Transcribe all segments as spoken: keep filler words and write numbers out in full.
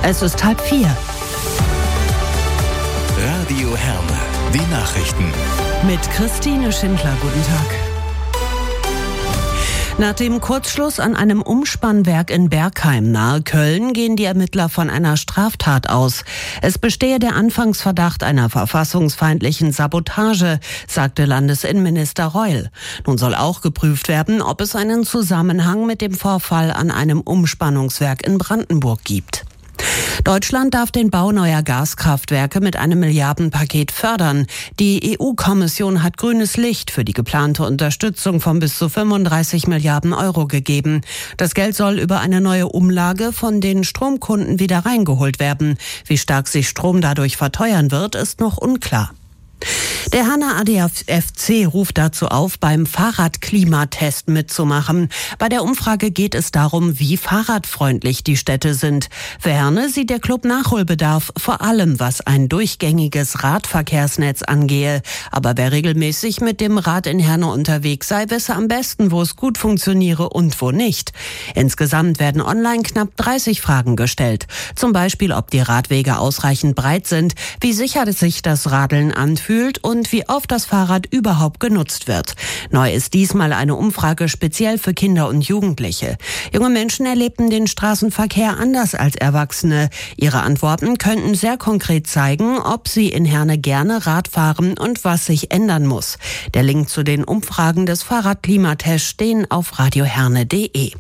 Es ist halb vier. Radio Herne, die Nachrichten. Mit Christine Schindler, guten Tag. Nach dem Kurzschluss an einem Umspannwerk in Bergheim nahe Köln gehen die Ermittler von einer Straftat aus. Es bestehe der Anfangsverdacht einer verfassungsfeindlichen Sabotage, sagte Landesinnenminister Reul. Nun soll auch geprüft werden, ob es einen Zusammenhang mit dem Vorfall an einem Umspannungswerk in Brandenburg gibt. Deutschland darf den Bau neuer Gaskraftwerke mit einem Milliardenpaket fördern. Die E U-Kommission hat grünes Licht für die geplante Unterstützung von bis zu fünfunddreißig Milliarden Euro gegeben. Das Geld soll über eine neue Umlage von den Stromkunden wieder reingeholt werden. Wie stark sich Strom dadurch verteuern wird, ist noch unklar. Der Herner A D F C ruft dazu auf, beim Fahrradklimatest mitzumachen. Bei der Umfrage geht es darum, wie fahrradfreundlich die Städte sind. Für Herne sieht der Club Nachholbedarf, vor allem was ein durchgängiges Radverkehrsnetz angehe. Aber wer regelmäßig mit dem Rad in Herne unterwegs sei, wisse am besten, wo es gut funktioniere und wo nicht. Insgesamt werden online knapp dreißig Fragen gestellt. Zum Beispiel, ob die Radwege ausreichend breit sind, wie sicher sich das Radeln anfühlt und wie oft das Fahrrad überhaupt genutzt wird. Neu ist diesmal eine Umfrage speziell für Kinder und Jugendliche. Junge Menschen erlebten den Straßenverkehr anders als Erwachsene. Ihre Antworten könnten sehr konkret zeigen, ob sie in Herne gerne Rad fahren und was sich ändern muss. Der Link zu den Umfragen des Fahrradklimatests stehen auf radioherne punkt de.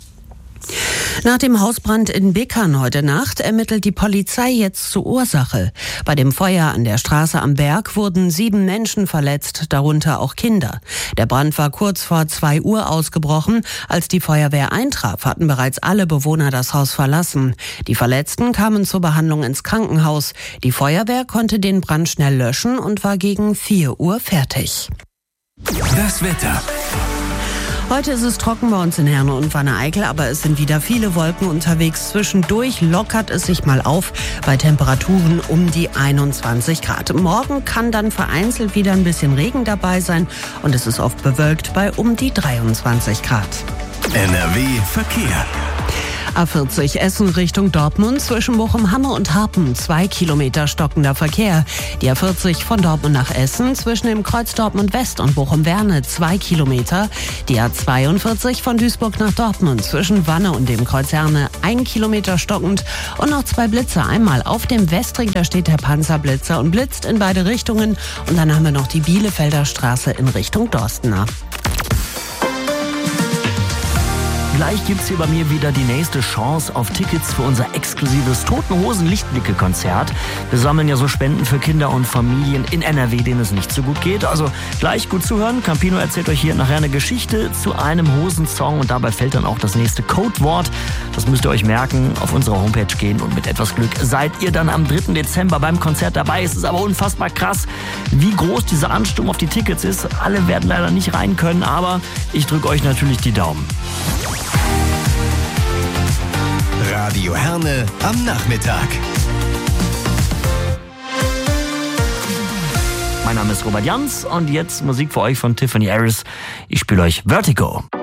Nach dem Hausbrand in Bickern heute Nacht ermittelt die Polizei jetzt zur Ursache. Bei dem Feuer an der Straße am Berg wurden sieben Menschen verletzt, darunter auch Kinder. Der Brand war kurz vor zwei Uhr ausgebrochen. Als die Feuerwehr eintraf, hatten bereits alle Bewohner das Haus verlassen. Die Verletzten kamen zur Behandlung ins Krankenhaus. Die Feuerwehr konnte den Brand schnell löschen und war gegen vier Uhr fertig. Das Wetter. Heute ist es trocken bei uns in Herne und Wanne-Eickel, aber es sind wieder viele Wolken unterwegs. Zwischendurch lockert es sich mal auf bei Temperaturen um die einundzwanzig Grad. Morgen kann dann vereinzelt wieder ein bisschen Regen dabei sein und es ist oft bewölkt bei um die dreiundzwanzig Grad. N R W Verkehr. A vierzig Essen Richtung Dortmund zwischen Bochum-Hamme und Harpen, zwei Kilometer stockender Verkehr. Die A vierzig von Dortmund nach Essen zwischen dem Kreuz Dortmund West und Bochum-Werne, zwei Kilometer. Die A zweiundvierzig von Duisburg nach Dortmund zwischen Wanne und dem Kreuz Herne, ein Kilometer stockend. Und noch zwei Blitze, einmal auf dem Westring, da steht der Panzerblitzer und blitzt in beide Richtungen. Und dann haben wir noch die Bielefelder Straße in Richtung Dorstener. Gleich gibt's hier bei mir wieder die nächste Chance auf Tickets für unser exklusives Toten Hosen Lichtblicke-Konzert. Wir sammeln ja so Spenden für Kinder und Familien in N R W, denen es nicht so gut geht. Also gleich gut zuhören. Campino erzählt euch hier nachher eine Geschichte zu einem Hosensong und dabei fällt dann auch das nächste Codewort. Das müsst ihr euch merken, auf unsere Homepage gehen und mit etwas Glück seid ihr dann am dritten Dezember beim Konzert dabei. Es ist aber unfassbar krass, wie groß dieser Ansturm auf die Tickets ist. Alle werden leider nicht rein können, aber ich drücke euch natürlich die Daumen. Radio Herne am Nachmittag. Mein Name ist Robert Jans und jetzt Musik für euch von Tiffany Harris. Ich spiele euch Vertigo.